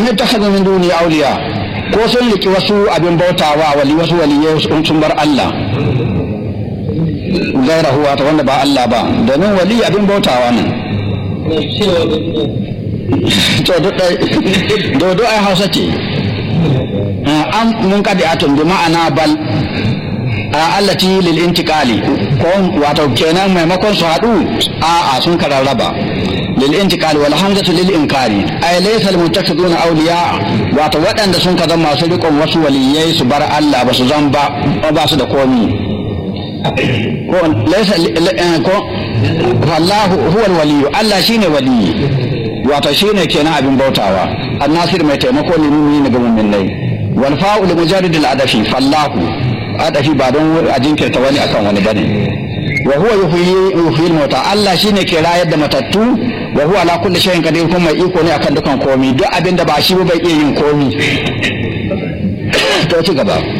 ittakhadhu min duni awliya ko sun riki wasu abin bautawa wasu waliyai sun bar Allah gairahu wata wanda ba Allah ba domin wali abin bautawa ne to dodo ai Hausa ce an mun kadi atun bi ma'ana bal allati lil intiqali ko wato kenan maimakon su hadu a sun kararraba lil intiqali wal hamzatu lil inkari ay laysa al muttakhiduna awliya wato wadanda sun kaza masu rikon wasu waliyai su bar Allah ba su zan ba su da komi ko laysa ko wallahu huwa al waliy Allah shine waliyi wato shine kenan abin bautawa annasir mai taimako ne mu'mini ga mu'minai wal fa'u li mujarrid al adafi fallahu adafi ba don a jinkirta wani akan wani bane wa huwa yuhyi al mauta Allah shine ke rayar da matattu wa huwa ala kulli shay'in qadir kuma mai iko ne akan dukan komai duk abinda ba shi ba bai iya yin komai to ci gaba